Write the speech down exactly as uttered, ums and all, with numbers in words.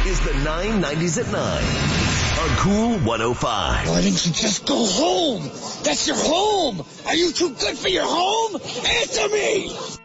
is the nine nineties at nine on Cool one oh five. Why didn't you just go home? That's your home. Are you too good for your home? Answer me.